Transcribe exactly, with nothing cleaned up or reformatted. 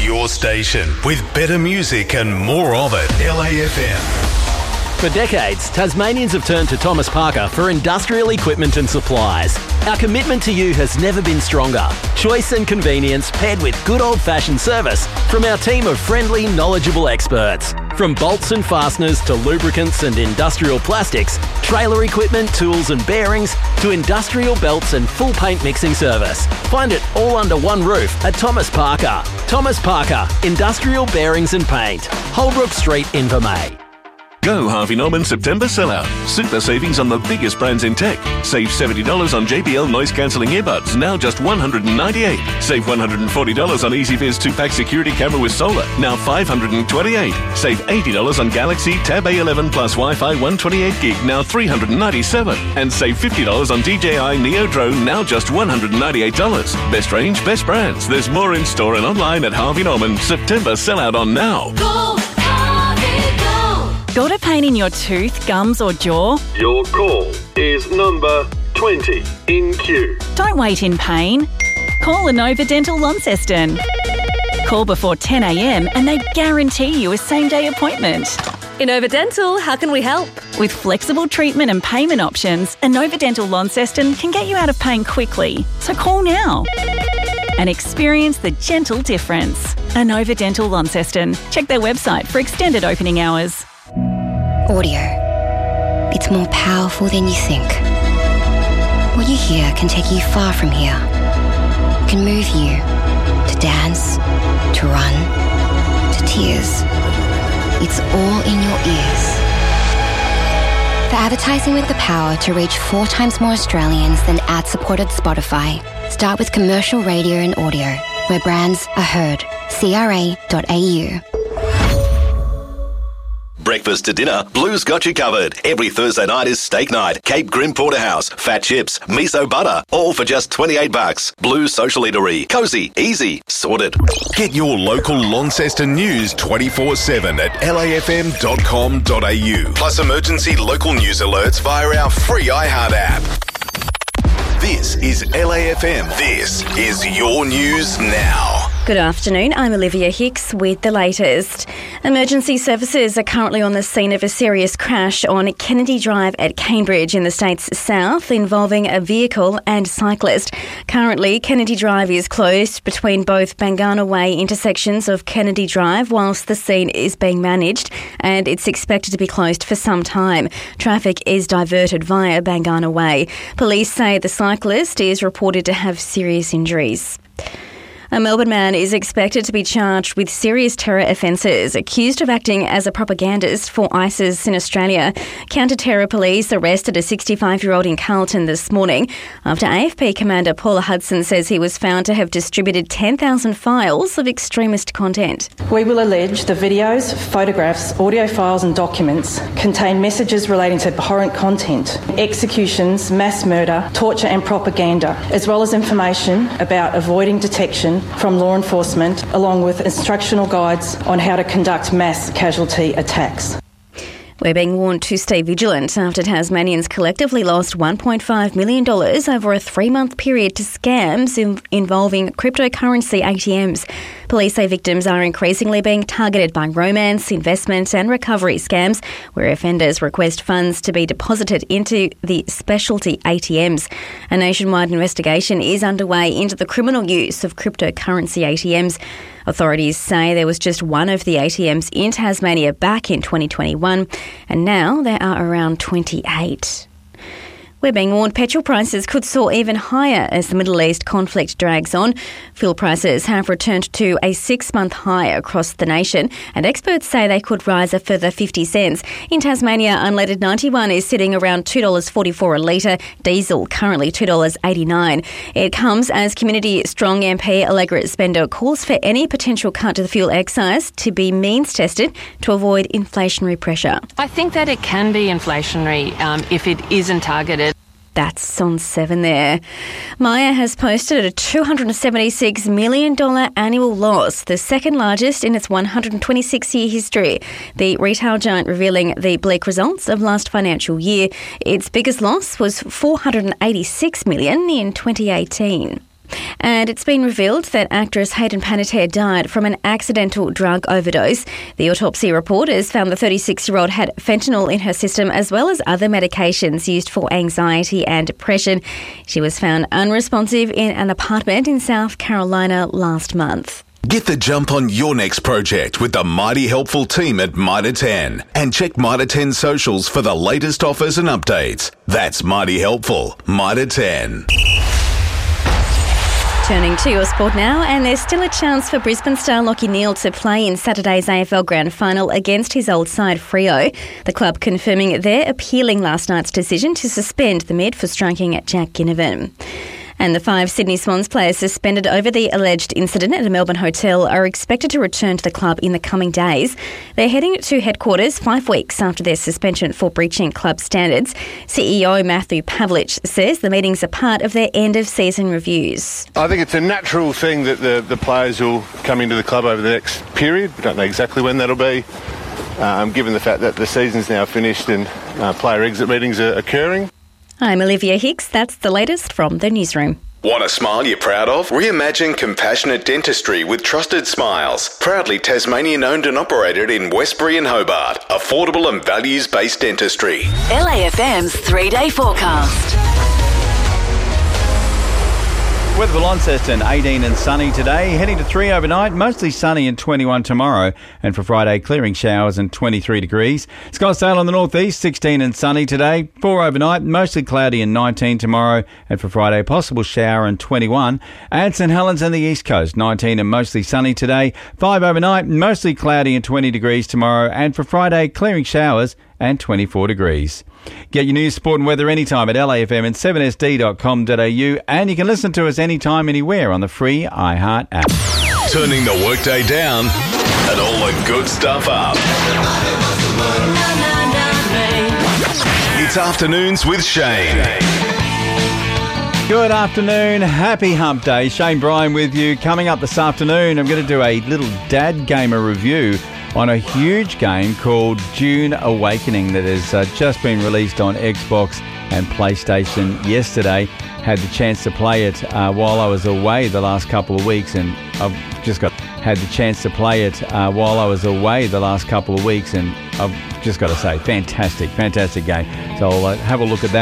your station with better music and more of it. L A F M. For decades, Tasmanians have turned to Thomas Parker for industrial equipment and supplies. Our commitment to you has never been stronger. Choice and convenience paired with good old-fashioned service from our team of friendly, knowledgeable experts. From bolts and fasteners to lubricants and industrial plastics, trailer equipment, tools and bearings, to industrial belts and full paint mixing service. Find it all under one roof at Thomas Parker. Thomas Parker, Industrial Bearings and Paint. Holbrook Street, Invermay. Go Harvey Norman September sellout. Super savings on the biggest brands in tech. Save seventy dollars on J B L noise cancelling earbuds, now just one hundred ninety-eight dollars. Save one hundred forty dollars on EasyViz two-pack security camera with solar, now five hundred twenty-eight dollars. Save eighty dollars on Galaxy Tab A eleven plus Wi-Fi one twenty-eight gig, now three hundred ninety-seven dollars. And save fifty dollars on D J I Neo Drone, now just one hundred ninety-eight dollars. Best range, best brands. There's more in store and online at Harvey Norman. September sellout on now. Go! Got a pain in your tooth, gums or jaw? Your call is number twenty in queue. Don't wait in pain. Call Inova Dental Launceston. Call before ten a m and they guarantee you a same-day appointment. Inova Dental, how can we help? With flexible treatment and payment options, Inova Dental Launceston can get you out of pain quickly. So call now and experience the gentle difference. Inova Dental Launceston. Check their website for extended opening hours. Audio. It's more powerful than you think. What you hear can take you far from here. It can move you to dance, to run, to tears. It's all in your ears. For advertising with the power to reach four times more Australians than ad-supported Spotify, start with commercial radio and audio, where brands are heard. C R A dot A U. Breakfast to dinner, Blue's got you covered. Every Thursday night is steak night. Cape Grim Porterhouse, fat chips, miso butter, all for just twenty-eight bucks. Blue Social Eatery. Cozy, easy, sorted. Get your local Launceston news twenty-four seven at L A F M dot com dot A U. Plus emergency local news alerts via our free iHeart app. This is L A F M. This is your news now. Good afternoon, I'm Olivia Hicks with the latest. Emergency services are currently on the scene of a serious crash on Kennedy Drive at Cambridge in the state's south involving a vehicle and cyclist. Currently, Kennedy Drive is closed between both Bangana Way intersections of Kennedy Drive whilst the scene is being managed, and it's expected to be closed for some time. Traffic is diverted via Bangana Way. Police say the cyclist is reported to have serious injuries. A Melbourne man is expected to be charged with serious terror offences, accused of acting as a propagandist for ISIS in Australia. Counter-terror police arrested a sixty-five-year-old in Carlton this morning after A F P commander Paula Hudson says he was found to have distributed ten thousand files of extremist content. We will allege the videos, photographs, audio files and documents contain messages relating to abhorrent content, executions, mass murder, torture and propaganda, as well as information about avoiding detection from law enforcement, along with instructional guides on how to conduct mass casualty attacks. We're being warned to stay vigilant after Tasmanians collectively lost one point five million dollars over a three-month period to scams in- involving cryptocurrency A T Ms. Police say victims are increasingly being targeted by romance, investment and recovery scams, where offenders request funds to be deposited into the specialty A T Ms. A nationwide investigation is underway into the criminal use of cryptocurrency A T Ms. Authorities say there was just one of the A T Ms in Tasmania back in twenty twenty-one, and now there are around twenty-eight. We're being warned petrol prices could soar even higher as the Middle East conflict drags on. Fuel prices have returned to a six-month high across the nation, and experts say they could rise a further fifty cents. In Tasmania, unleaded ninety-one is sitting around two dollars forty-four a litre, diesel currently two dollars eighty-nine. It comes as Community Strong M P Allegra Spender calls for any potential cut to the fuel excise to be means-tested to avoid inflationary pressure. I think that it can be inflationary um, if it isn't targeted. That's on seven there. Myer has posted a two hundred seventy-six million dollars annual loss, the second largest in its one hundred twenty-six year history. The retail giant revealing the bleak results of last financial year. Its biggest loss was four hundred eighty-six million dollars in twenty eighteen. And it's been revealed that actress Hayden Panettiere died from an accidental drug overdose. The autopsy report has found the thirty-six-year-old had fentanyl in her system as well as other medications used for anxiety and depression. She was found unresponsive in an apartment in South Carolina last month. Get the jump on your next project with the mighty helpful team at Mitre ten. And check Mitre ten socials for the latest offers and updates. That's mighty helpful. Mitre ten. Turning to your sport now, and there's still a chance for Brisbane star Lachie Neale to play in Saturday's A F L Grand Final against his old side Freo. The club confirming they're appealing last night's decision to suspend the mid for striking at Jack Ginnivan. And the five Sydney Swans players suspended over the alleged incident at a Melbourne hotel are expected to return to the club in the coming days. They're heading to headquarters five weeks after their suspension for breaching club standards. C E O Matthew Pavlich says the meetings are part of their end-of-season reviews. I think it's a natural thing that the, the players will come into the club over the next period. We don't know exactly when that'll be, um, given the fact that the season's now finished and uh, player exit meetings are occurring. I'm Olivia Hicks. That's the latest from the newsroom. Want a smile you're proud of? Reimagine compassionate dentistry with Trusted Smiles. Proudly Tasmanian owned and operated in Westbury and Hobart. Affordable and values-based dentistry. L A F M's three-day forecast. Weather for Launceston, eighteen and sunny today. Heading to three overnight, mostly sunny and twenty-one tomorrow. And for Friday, clearing showers and twenty-three degrees. Scottsdale on the northeast, sixteen and sunny today. four overnight, mostly cloudy and nineteen tomorrow. And for Friday, possible shower and twenty-one. And St Helens and the east coast, nineteen and mostly sunny today. five overnight, mostly cloudy and twenty degrees tomorrow. And for Friday, clearing showers and twenty-four degrees. Get your news, sport and weather anytime at L A F M and seven S D dot com dot A U, and you can listen to us anytime, anywhere on the free iHeart app. Turning the workday down and all the good stuff up. It's Afternoons with Shane. Good afternoon. Happy Hump Day. Shane Bryan with you. Coming up this afternoon, I'm going to do a little Dad Gamer review on a huge game called Dune Awakening that has uh, just been released on Xbox and PlayStation yesterday. Had the chance to play it uh, while I was away the last couple of weeks, and I've just got had the chance to play it uh, while I was away the last couple of weeks, and I've just got to say, fantastic, fantastic game. So I'll uh, have a look at that.